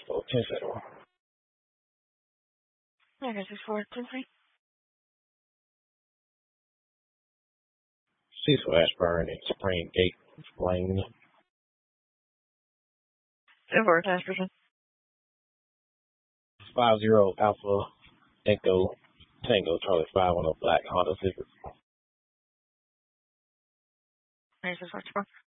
for 10 seconds. Yeah, this is 423. Cecil Ashburn and Spring Gate Lane. 4 transportation. 50 Alpha Echo Tango Charlie 5 on a black Honda Civic. This is 44.